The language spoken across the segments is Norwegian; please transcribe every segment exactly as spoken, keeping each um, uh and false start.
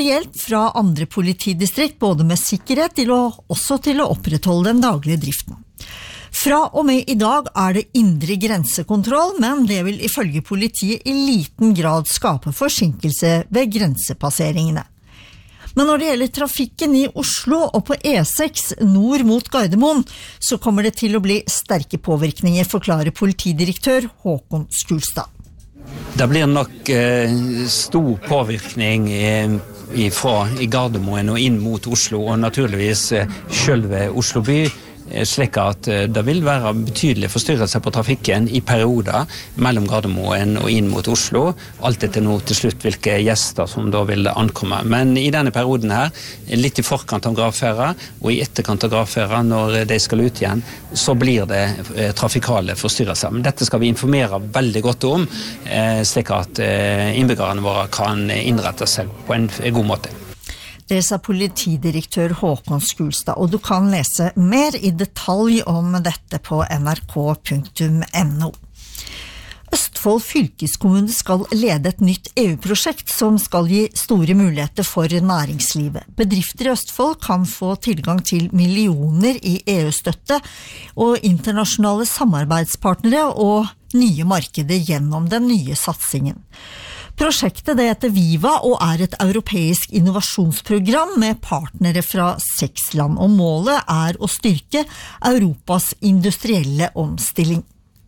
Hjelp fra andre politidistrikt, både med sikkerhet til å, også til å opprettholde den daglige driften. Fra og med i dag er det indre grensekontroll, men det vil ifølge politiet i liten grad skape forsinkelse ved grensepasseringene. Men når det gjelder trafikken i Oslo og på E seks nord mot Gardermoen, så kommer det til å bli sterke påvirkninger, forklarer politidirektør Håkon Skulstad. Det blir nok eh, stor påvirkning eh, fra i Gardermoen og inn mot Oslo, og naturligvis eh, selve Oslo by, slik at det vil være betydelige forstyrrelser på trafikken i perioder mellom Gardermoen og inn mot Oslo, alt etter nå til slutt hvilke gjester som da vil ankomme. Men i denne perioden her, litt i forkant av gravferda og i etterkant av gravferda, når de skal ut igjen, så blir det trafikale forstyrrelser. Men dette skal vi informere veldig godt om, slik at innbyggerne våre kan innrette seg på en god måte. Det sa politidirektør Håkon Skulstad, og du kan lese mer i detalj om dette på n r k punktum n o. Østfold fylkeskommune skal lede et nytt E U-prosjekt som skal gi store muligheter for næringslivet. Bedrifter i Østfold kan få tilgang til millioner i E U-støtte og internasjonale samarbeidspartnere og nye markeder gjennom den nye satsingen. Prosjektet det heter Viva og er et europeisk innovasjonsprogram med partnere fra seks land, og målet er å styrke Europas industrielle omstilling.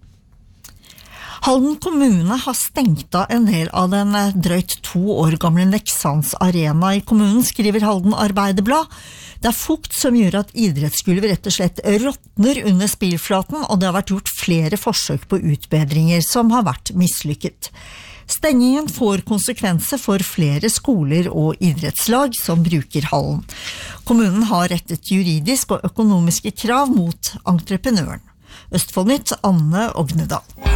Halden kommune har stengt av en del av den drøyt to år gamle Nexans arena i kommunen, skriver Halden Arbeiderblad. Det er fukt som gjør at idrettsgulvet rett og slett råtner under spillflaten, og det har vært gjort flere forsøk på utbedringer som har vært mislykket. Stengingen får konsekvenser for flere skoler og idrettslag som bruker hallen. Kommunen har rettet juridisk og økonomiske krav mot entreprenøren. Østfoldnytt, Anne Ognedal.